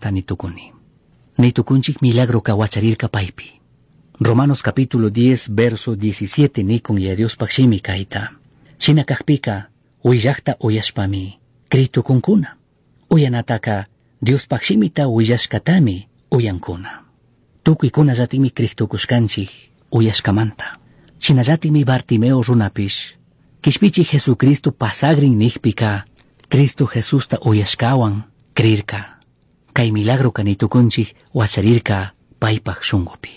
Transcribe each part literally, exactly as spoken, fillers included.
Jesucristo nitukuni. Nitukunchik milagro kawacharirka paypi. Romanos capítulo diez verso diecisiete nikun ya Dios pakshimi kaita. Shina kakpika uyllakta uyashpami kritukunkuna. Uyanataka Dios pakshimita uyashkatami uyankuna. Tukuykuna llantimi kritukushkanchik uyashkamanta. Shina llantimi Bartimeo runapish kishpichi Jesucristo pasagrin nikpika Cristo Jesusta uyashkawan creerka. Kay milagro kanitukunchik wacharirka paypak shungupi.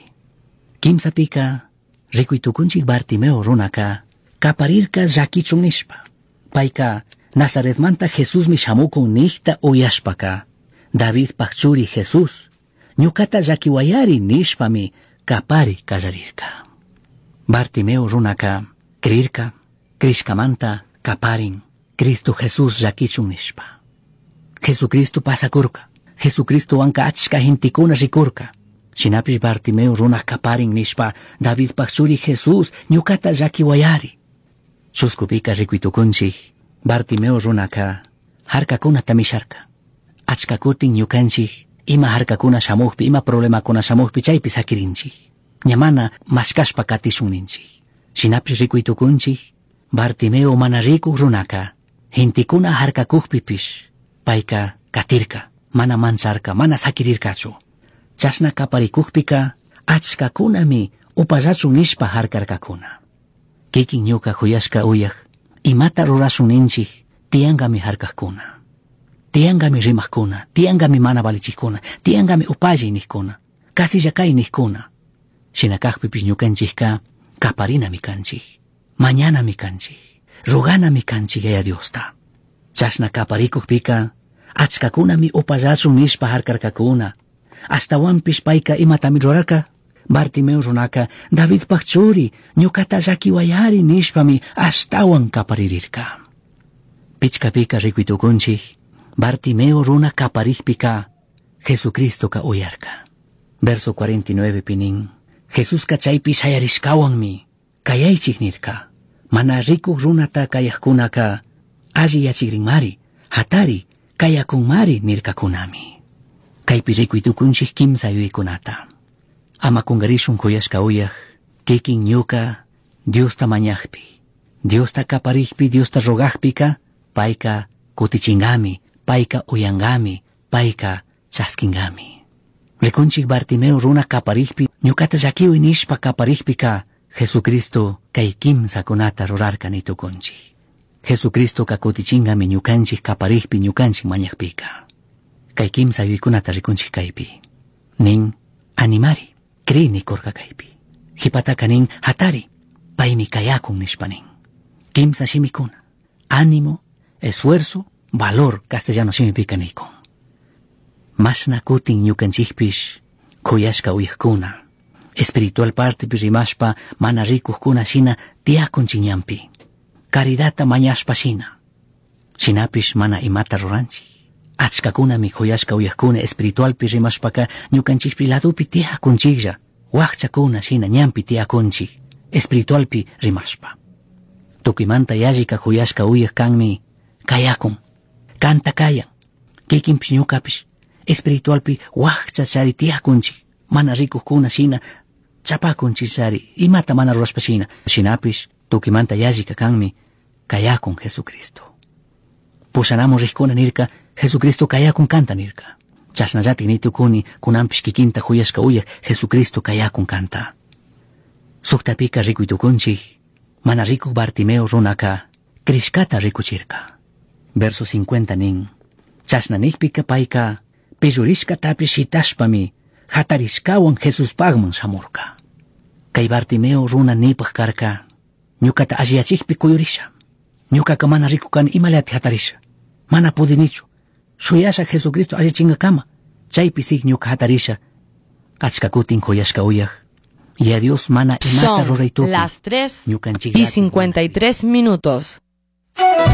Kimsapika rikuytukunchik Bartimeo runaka kaparirka llakichun nishpa. Payka Nazaretmanta Jesusmi shamukun nikta uyashpaka David pakchuri Jesus ñukata llakiwayari nishpami kapari kallarirka. Bartimeo runaka creerka krishkamanta kaparin Cristo Jesus llakichun nishpa. Jesucristo pasakurka. Jesucristo anka achka hintikuna rikurka. Shinapish Bartimeo runa kaparin nishpa David pakchuri Jesus ñukata llakiwayari. Chuskupika rikuytukunchik Bartimeo runaka harkakuna tamisharka. Achka kutin ñukanchik ima harkakuna shamukpi ima problemakuna shamukpi chaypi sakirinchik. Ñamana mashkashpa katishun ninchik. Shinapish rikuytukunchik Bartimeo mana rikuq runaka hintikuna harkakukpipish payka katirka, mana mancharka, mana sakirirkachu. Chasna kaparikukpika achkakunami upallachun nishpa harkarkakuna. Kikin ñuka huyashka uyaq imata rurashun ninchik tiyangami harkakuna. Tiyangami rimakuna, tiyangami mana valichikuna, tiyangami upallay nikkuna, kasilla kay nikkuna. Shinakakpipish ñukanchikka kaparinami kanchik, mañanami kanchik, ruganami kanchik aya Diosta. Chasna kaparikukpika achkakunami upallachun nishpa harkarkakuna. Ashtawanpish payka imatami rurarka Bartimeo runaka David pakchuri ñukata llakiwayari nishpami ashtawan kaparirirka. Pichkapika rikuytukunchik Bartimeo runa kaparikpika Jesucristoka uyarka. Verso cuarenta y nueve pinin Jesuska chaypi shayarishkawanmi kayaychik nirka. Mana rikuq runata kayaqkunaka alli yachikrinmari hatari kayakunmari nirkakunami. Kaypi rikuytukunchik kimsa yuykunata. Ama kungarishun kuyashka uyaq kikin ñuka Diosta mañaqpi, Diosta kaparikpi, Diosta rogaqpika payka kutichingami, payka uyangami, payka chaskingami. Rikunchik Bartimeo runa kaparikpi ñukata llakiwi nishpa kaparikpika Jesucristo kay kimsa kunata rurarka nitukunchik. Jesucristo ka kutichingami ñukanchik kaparikpi ñukanchik mañaqpika. Kay kimsa yuykunata rikunchik kaypi. Nin animari, cree nikurka kaypi. Hipataka nin hatari, paymi kayakun nishpanin. Kimsa shimikuna, ánimo, esfuerzo, valor castellano shimipika nikun. Mashna kutin ñukanchikpish kuyashka uyaqkuna. Espiritual partipi rimashpa mana rikuqkuna shina tiyakunchik ñampi. Caridata mañashpa shina. Shinapish mana imata ruranchik. Achkakunami kuyashka uyaqkuna espiritualpi rimashpaka ñukanchikpi ladupi tiyakunchiklla. Waqchakuna shina ñampi tiyakunchik espiritualpi rimashpa. Tukimanta yallika kuyashka uyaq kanmi kayakun. Kanta kayan. Kikinpish ñukapish espiritualpi waqcha chari tiyakunchik. Mana rikuqkuna shina chapakunchik chari imata mana rurashpa shina. Shinapish tukimanta yallika kanmi kayakun Jesucristo. Pushanamun rikkuna nirka Jesucristo kayakun kanta nirka. Chasnallatik nitukuni kunanpish kikinta huyashka uyaq Jesucristo kayakun kanta. Suktapika rikuytukunchik mana rikuq Bartimeo runaka krishkata rikuchirka. Verso cincuenta nin chasna nikpika payka pillurishkatapish shitashpami hatarishkawan Jesuspagman shamurka. Kay Bartimeo runa nipaq karka ñukata alliyachikpi kuyurisha. Ñukaka mana rikukani imalati hatarisha. Mana pudinichu. Shuyasha Jesucristo allichinkakama. Chaypi sig ñuka hatarisha. Achka kutin kuyashka uyaq. Y a Dios mana imata ruraytupi. Son las tres y cincuenta y tres minutos.